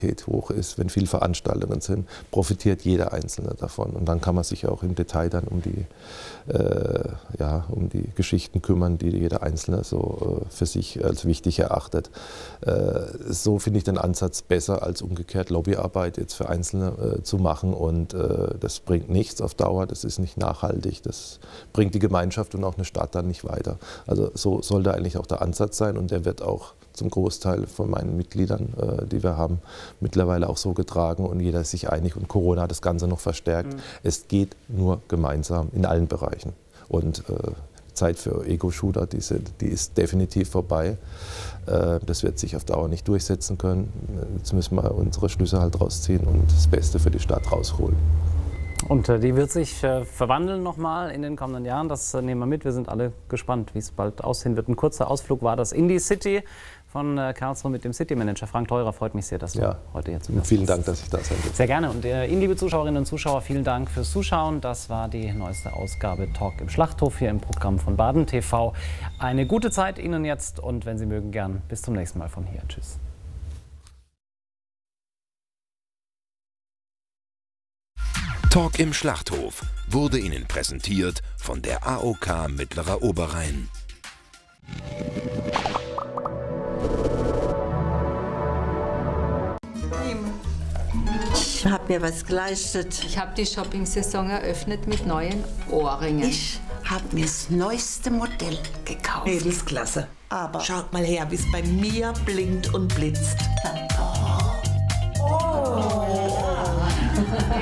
hoch ist, wenn viele Veranstaltungen sind, profitiert jeder Einzelne davon. Und dann kann man sich auch im Detail dann um die Geschichten kümmern, die jeder Einzelne so für sich als wichtig erachtet. So finde ich den Ansatz besser, als umgekehrt Lobbyarbeit jetzt für Einzelne zu machen. Und das bringt nichts auf Dauer, das ist nicht nachhaltig, das bringt die Gemeinschaft und auch eine Stadt dann nicht weiter. Also so sollte eigentlich auch der Ansatz sein, und der wird auch zum Großteil von meinen Mitgliedern, die wir haben, mittlerweile auch so getragen, und jeder ist sich einig, und Corona hat das Ganze noch verstärkt. Es geht nur gemeinsam in allen Bereichen, und die Zeit für Ego-Shooter, die ist definitiv vorbei. Das wird sich auf Dauer nicht durchsetzen können. Jetzt müssen wir unsere Schlüsse halt rausziehen und das Beste für die Stadt rausholen. Und die wird sich verwandeln nochmal in den kommenden Jahren. Das nehmen wir mit. Wir sind alle gespannt, wie es bald aussehen wird. Ein kurzer Ausflug war das in die City von Karlsruhe mit dem City-Manager Frank Theurer. Freut mich sehr, dass du heute hier zu mir bist. Vielen Dank, dass ich da sein durfte. Sehr gerne. Und Ihnen, liebe Zuschauerinnen und Zuschauer, vielen Dank fürs Zuschauen. Das war die neueste Ausgabe Talk im Schlachthof hier im Programm von Baden TV. Eine gute Zeit Ihnen jetzt, und wenn Sie mögen, gern bis zum nächsten Mal von hier. Tschüss. Talk im Schlachthof wurde Ihnen präsentiert von der AOK Mittlerer Oberrhein. Ich habe mir was geleistet. Ich habe die Shopping-Saison eröffnet mit neuen Ohrringen. Ich habe mir das neueste Modell gekauft. Mädelsklasse. Aber schaut mal her, wie es bei mir blinkt und blitzt. Oh.